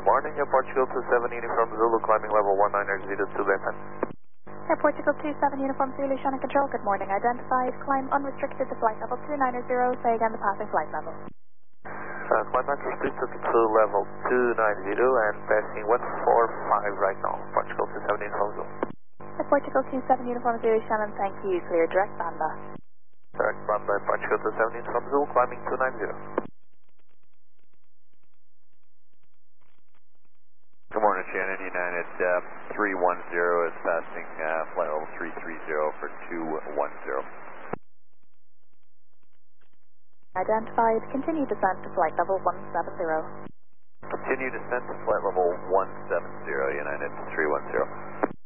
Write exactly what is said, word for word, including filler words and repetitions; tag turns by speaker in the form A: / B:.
A: morning, Air Portugal two seven Uniform Zulu, climbing level one nine zero two Benton.
B: Air Portugal two seven Uniform Zulu, Shannon Control, good morning. Identified, climb unrestricted to flight level two nine zero, say again the passing flight level.
A: Uh, climb unrestricted to level two nine zero and passing one four five right now, Portugal two seven Uniform Zulu.
B: Air Portugal two seven Uniform Zulu, Shannon, thank you. Clear direct Banda.
A: Direct Banda, Portugal two seven Uniform Zulu, climbing two nine zero.
C: Good morning, Shannon. United uh, three one zero is passing uh, flight level three three zero for two one zero.
B: Identified, continue descent to flight level one seven zero.
C: Continue descent to flight level one seven zero, United three one zero.